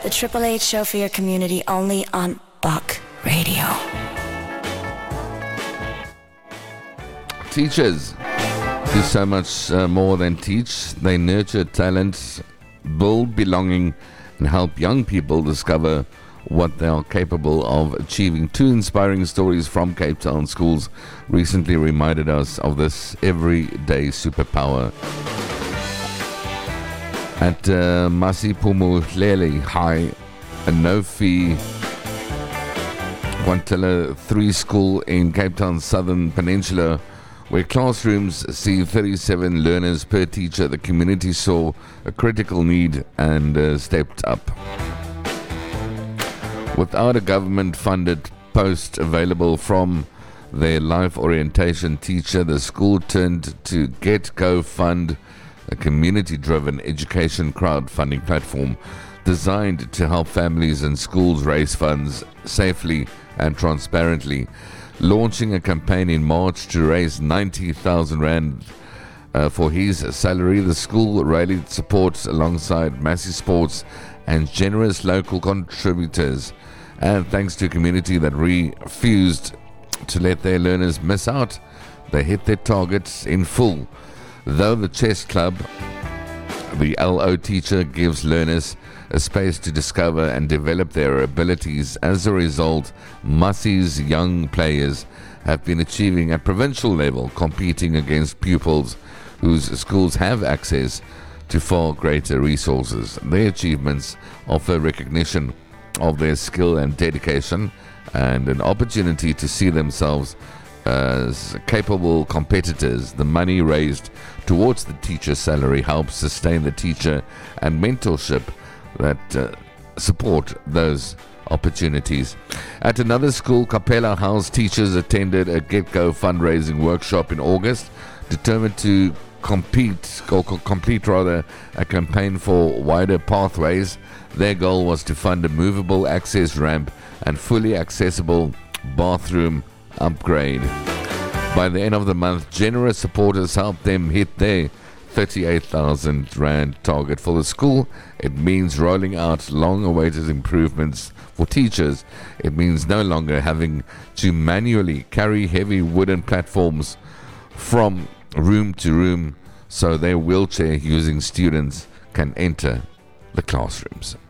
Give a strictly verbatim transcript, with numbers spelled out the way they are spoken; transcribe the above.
the Triple H show for your community only on Buck Radio. Teachers do so much uh, more than teach. They nurture talent, build belonging, and help young people discover what they are capable of achieving. Two inspiring stories from Cape Town schools recently reminded us of this everyday superpower. At uh, Masiphumelele High, a no-fee Kwantala three school in Cape Town's southern peninsula, where classrooms see thirty-seven learners per teacher, the community saw a critical need and uh, stepped up. Without a government-funded post available from their life orientation teacher, the school turned to Get Go Fund, a community-driven education crowdfunding platform designed to help families and schools raise funds safely and transparently. Launching a campaign in March to raise ninety thousand rand uh, for his salary, the school rallied support alongside Massey Sports and generous local contributors. And thanks to a community that refused to let their learners miss out, they hit their targets in full. Though the chess club, the L O teacher, gives learners a space to discover and develop their abilities. As a result, Massey's young players have been achieving at provincial level, competing against pupils whose schools have access to far greater resources. Their achievements offer recognition of their skill and dedication and an opportunity to see themselves as capable competitors. The money raised towards the teacher's salary helps sustain the teacher and mentorship that uh, support those opportunities. At another school, Capella House, teachers attended a Get Go fundraising workshop in August, determined to compete or complete rather a campaign for wider pathways. Their goal was to fund a movable access ramp and fully accessible bathroom upgrade. By the end of the month, generous supporters helped them hit their thirty-eight thousand rand target. For the school, it means rolling out long-awaited improvements for teachers. It means no longer having to manually carry heavy wooden platforms from room to room so their wheelchair-using students can enter the classrooms.